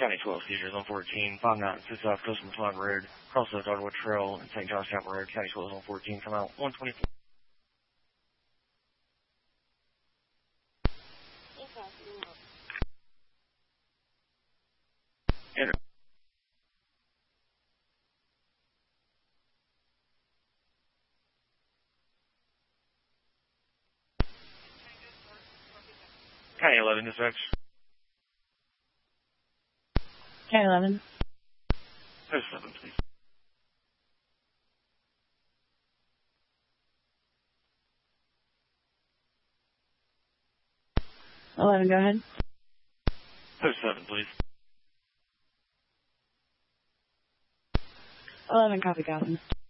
County 12 seizures on 14, 596 off Customer Flag Road, cross the Darwood Trail and St. John's Chapel Road, County 12 on 14, come out 124. Enter. County 11 dispatch. County 11. Post 7, please. Go ahead. Post 7, please. 11, copy, Gotham.